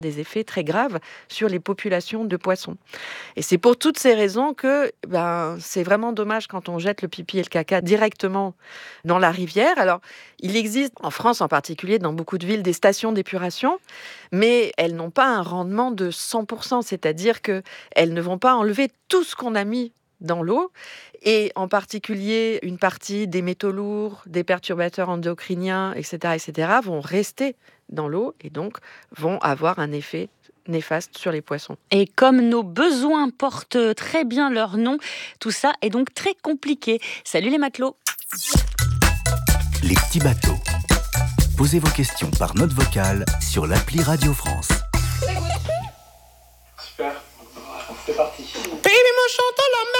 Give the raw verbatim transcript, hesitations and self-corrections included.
des effets très graves sur les populations de poissons. Et c'est pour toutes ces raisons que ben, c'est vraiment dommage quand on jette le pipi et le caca directement dans la rivière. Alors, il existe en France en particulier, dans beaucoup de villes, des stations d'épuration, mais elles n'ont pas un rendement de cent pour cent, c'est-à-dire qu'elles ne vont pas enlever tout ce qu'on a mis dans l'eau, et en particulier une partie des métaux lourds, des perturbateurs endocriniens, et cetera, et cetera, vont rester dans l'eau et donc vont avoir un effet néfaste sur les poissons. Et comme nos besoins portent très bien leur nom, tout ça est donc très compliqué. Salut les matelots. Les petits bateaux. Posez vos questions par note vocale sur l'appli Radio France. Super, c'est parti. Baby, mon chanteur, la